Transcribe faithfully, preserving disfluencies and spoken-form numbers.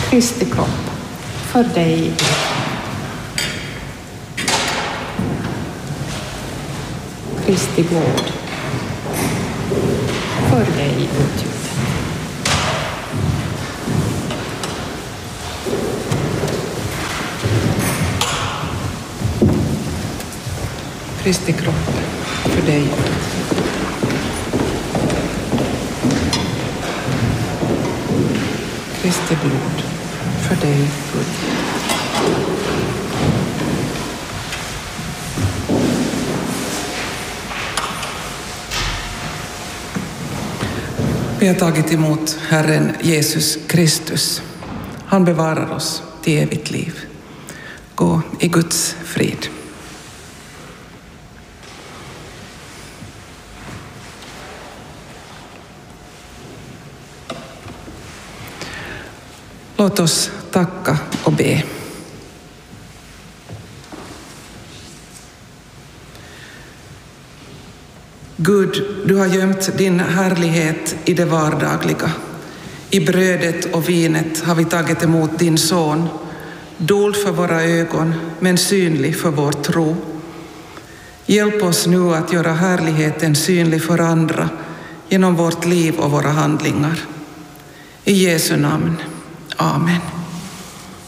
Kristi kropp för dig. Kristi blod för dig utgjuten. Kristi kropp för dig. Kristi blod för dig. Vi har tagit emot Herren Jesus Kristus. Han bevarar oss till evigt liv. Gå i Guds frid. Låt oss tacka och be. Gud, du har gömt din härlighet i det vardagliga. I brödet och vinet har vi tagit emot din son, dold för våra ögon men synlig för vår tro. Hjälp oss nu att göra härligheten synlig för andra genom vårt liv och våra handlingar. I Jesu namn. Amen.